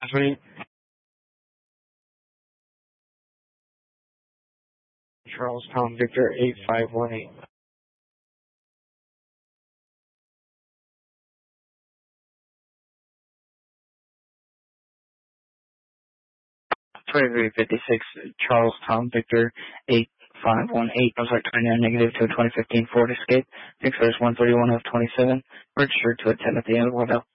Three. Charles Tom Victor 8518. Charles Tom Victor 8518. I'm sorry, 29 negative to a 2015 Ford Escape. Fixers 131 of 27. Registered to a 10 at the end of the